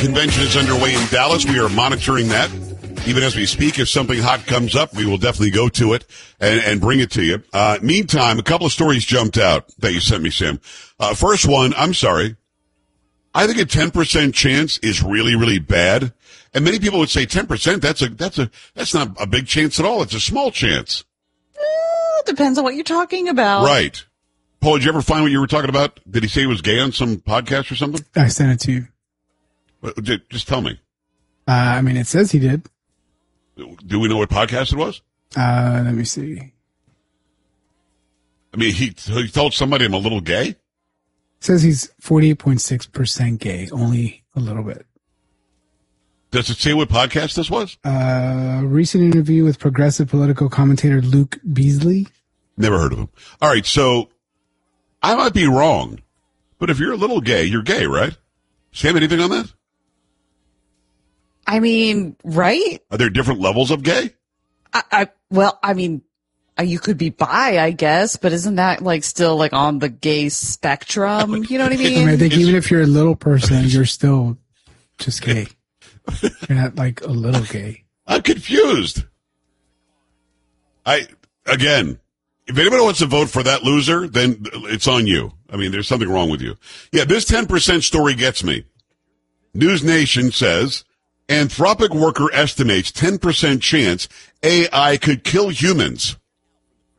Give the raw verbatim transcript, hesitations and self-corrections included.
convention is underway in Dallas. We are monitoring that. Even as we speak, if something hot comes up, we will definitely go to it and, and bring it to you. Uh, meantime, a couple of stories jumped out that you sent me, Sam. Uh, first one, I'm sorry. I think a ten percent chance is really, really bad. And many people would say ten percent, that's a, that's a, that's not a big chance at all. It's a small chance. Uh, depends on what you're talking about. Right. Paul, did you ever find what you were talking about? Did he say he was gay on some podcast or something? I sent it to you. Just tell me. Uh, I mean, it says he did. Do we know what podcast it was? Uh, let me see. I mean, he, he told somebody I'm a little gay? It says he's forty-eight point six percent gay, only a little bit. Does it say what podcast this was? Uh, recent interview with progressive political commentator Luke Beasley. Never heard of him. All right, so I might be wrong, but if you're a little gay, you're gay, right? Sam, anything on that? I mean, right? Are there different levels of gay? I, I well, I mean, uh, you could be bi, I guess, but isn't that like still like on the gay spectrum? You know what I mean? I, mean, I think even if you're a little person, you're still just gay. You're not like a little gay. I'm confused. I, again, if anybody wants to vote for that loser, then it's on you. I mean, there's something wrong with you. Yeah, this ten percent story gets me. News Nation says, Anthropic worker estimates ten percent chance A I could kill humans.